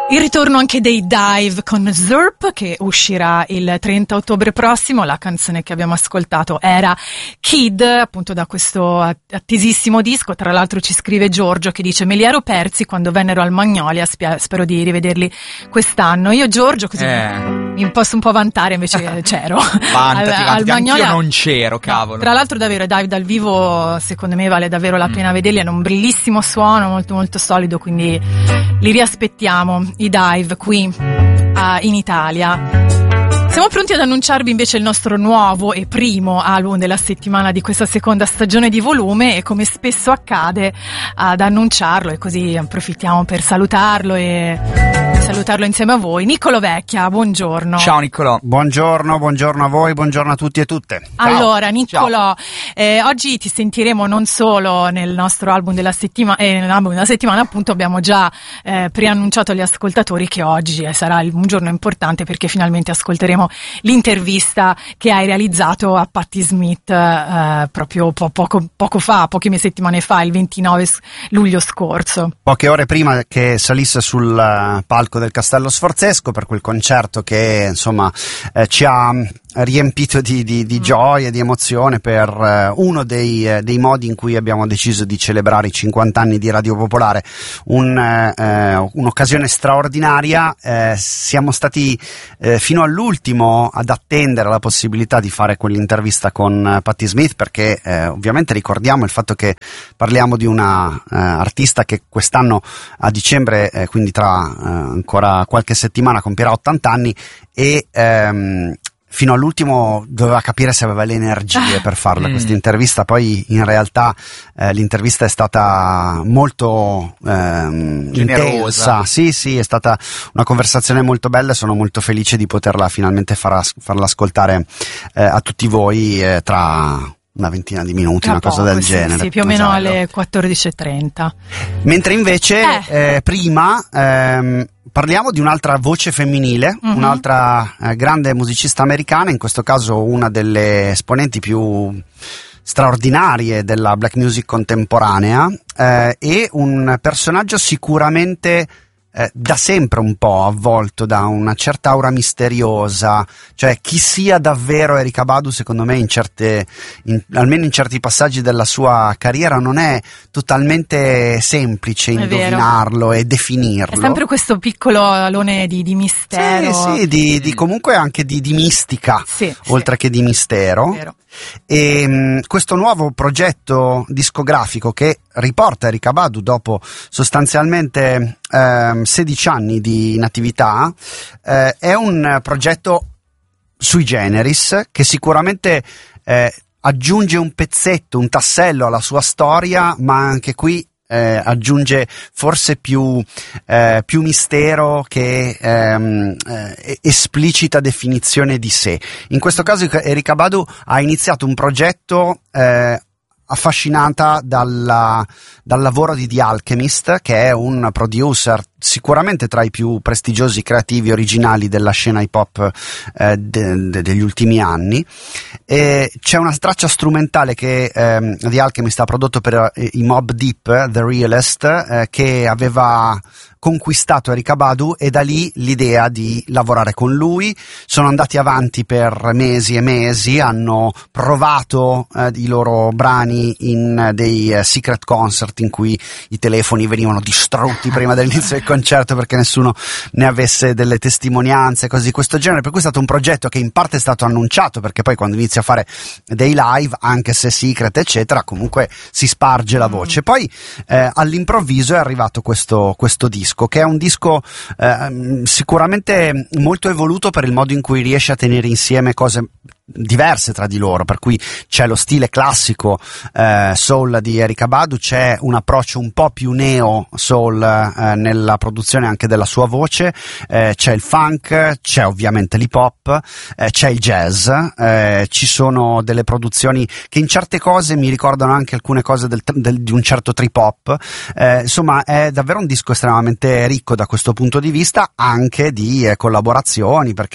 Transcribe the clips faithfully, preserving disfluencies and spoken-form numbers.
Il ritorno anche dei Dive con Zurp, che uscirà il trenta ottobre prossimo. La canzone che abbiamo ascoltato era Kid, appunto da questo attesissimo disco. Tra l'altro ci scrive Giorgio che dice: me li ero persi quando vennero al Magnolia, spia- spero di rivederli quest'anno. Io Giorgio così eh. mi posso un po' vantare, invece c'ero vantati, al, vantati. al Magnolia. Anch'io non c'ero, cavolo. No, tra l'altro davvero Dive dal vivo secondo me vale davvero la pena mm. vederli, hanno un bellissimo suono, molto molto solido, quindi li riaspettiamo i Dive qui uh, in Italia. Siamo pronti ad annunciarvi invece il nostro nuovo e primo album della settimana di questa seconda stagione di Volume, e come spesso accade ad annunciarlo, e così approfittiamo per salutarlo e salutarlo insieme a voi. Niccolò Vecchia, buongiorno. Ciao Niccolò. Buongiorno, buongiorno a voi, buongiorno a tutti e tutte. Allora Niccolò, eh, oggi ti sentiremo non solo nel nostro album della settimana, eh, nell'album della settimana appunto abbiamo già eh, preannunciato agli ascoltatori che oggi eh, sarà un giorno importante, perché finalmente ascolteremo l'intervista che hai realizzato a Patti Smith eh, proprio po- poco, poco fa, poche settimane fa, il ventinove luglio scorso. Poche ore prima che salisse sul uh, palco del Castello Sforzesco per quel concerto che insomma eh, ci ha riempito di, di, di gioia e di emozione per eh, uno dei, eh, dei modi in cui abbiamo deciso di celebrare i cinquanta anni di Radio Popolare, un, eh, un'occasione straordinaria. Eh, siamo stati eh, fino all'ultimo ad attendere la possibilità di fare quell'intervista con eh, Patti Smith, perché eh, ovviamente ricordiamo il fatto che parliamo di una eh, artista che quest'anno a dicembre, eh, quindi tra eh, ancora qualche settimana, compierà ottanta anni, e ehm, fino all'ultimo doveva capire se aveva le energie per farla mm. questa intervista. Poi in realtà eh, l'intervista è stata molto ehm, intensa, sì sì, è stata una conversazione molto bella, e sono molto felice di poterla finalmente far, farla ascoltare eh, a tutti voi eh, tra una ventina di minuti, Tra una poco, cosa del sì, genere. sì, più o meno esatto. alle quattordici e trenta. Mentre invece eh. Eh, prima ehm, parliamo di un'altra voce femminile, mm-hmm. un'altra eh, grande musicista americana, in questo caso una delle esponenti più straordinarie della black music contemporanea, eh, e un personaggio sicuramente Eh, da sempre un po' avvolto da una certa aura misteriosa. Cioè, chi sia davvero Erykah Badu, secondo me in certe in, almeno in certi passaggi della sua carriera non è totalmente semplice è indovinarlo vero. e definirlo. È sempre questo piccolo alone di, di mistero, sì, sì, di, di comunque anche di, di mistica, sì, oltre sì. che di mistero. Vero. E mh, questo nuovo progetto discografico che riporta Erykah Badu dopo sostanzialmente ehm, sedici anni di inattività eh, è un progetto sui generis che sicuramente eh, aggiunge un pezzetto, un tassello alla sua storia, ma anche qui Eh, aggiunge forse più, eh, più mistero che ehm, eh, esplicita definizione di sé. In questo caso Erykah Badu ha iniziato un progetto eh, affascinata dalla, dal lavoro di The Alchemist, che è un producer sicuramente tra i più prestigiosi creativi originali della scena hip hop eh, de, de, degli ultimi anni. E c'è una traccia strumentale che ehm, The Alchemist ha prodotto per eh, i Mobb Deep, The Realest, eh, che aveva conquistato Erykah Badu, e da lì l'idea di lavorare con lui. Sono andati avanti per mesi e mesi, hanno provato eh, i loro brani in dei eh, secret concert in cui i telefoni venivano distrutti prima dell'inizio del concerto perché nessuno ne avesse delle testimonianze, cose di questo genere. Per cui è stato un progetto che in parte è stato annunciato, perché poi quando inizia a fare dei live, anche se secret eccetera, comunque si sparge la voce. Poi eh, all'improvviso è arrivato questo, questo disco, che è un disco eh, sicuramente molto evoluto per il modo in cui riesce a tenere insieme cose diverse tra di loro, per cui c'è lo stile classico eh, soul di Erykah Badu, c'è un approccio un po' più neo soul eh, nella produzione anche della sua voce, eh, c'è il funk, c'è ovviamente l'hip hop, eh, c'è il jazz, eh, ci sono delle produzioni che in certe cose mi ricordano anche alcune cose del, del, di un certo trip hop, eh, insomma è davvero un disco estremamente ricco da questo punto di vista, anche di eh, collaborazioni, perché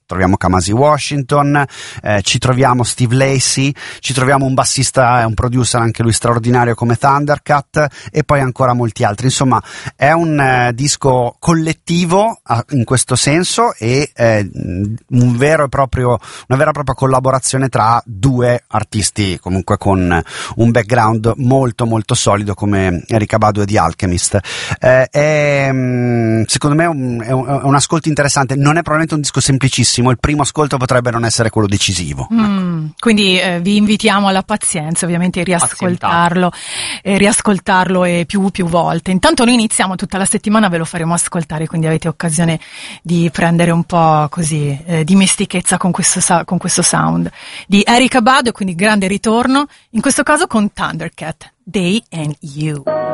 troviamo Kamasi Washington, eh, ci troviamo Steve Lacy, ci troviamo un bassista e un producer anche lui straordinario come Thundercat, e poi ancora molti altri. Insomma, è un eh, disco collettivo eh, in questo senso, e eh, un vero e proprio, una vera e propria collaborazione tra due artisti comunque con un background molto molto solido come Erykah Badu e The Alchemist. Eh, è, secondo me un, è, un, è un ascolto interessante, non è probabilmente un disco semplicissimo, il primo ascolto potrebbe non essere quello decisivo. Mm, quindi eh, vi invitiamo alla pazienza, ovviamente, riascoltarlo e riascoltarlo e più più volte. Intanto noi iniziamo tutta la settimana, ve lo faremo ascoltare, quindi avete occasione di prendere un po' così eh, dimestichezza con questo, con questo sound di Erykah Badu, quindi grande ritorno, in questo caso con Thundercat, They and You.